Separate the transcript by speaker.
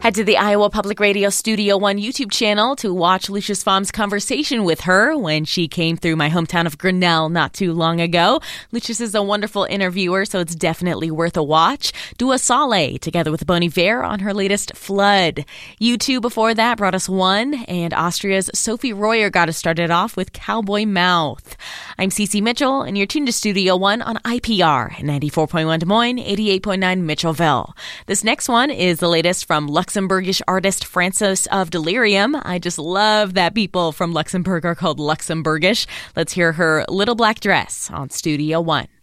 Speaker 1: Head to the Iowa Public Radio Studio One YouTube channel to watch Lucius Pfaume's conversation with her when she came through my hometown of Grinnell not too long ago. Lucius is a wonderful interviewer, so it's definitely worth a watch. Dua Saleh together with Bon Iver on her latest Flood. U2 before that brought us One, and Austria's Sophie Royer got us started off with Cowboy Mouth. I'm Cece Mitchell, and you're tuned to Studio One on IPR 94.1 Des Moines, 88.9 Mitchellville. This next one is the latest from Luxembourgish artist Francis of Delirium. I just love that people from Luxembourg are called Luxembourgish. Let's hear her Little Black Dress on Studio One.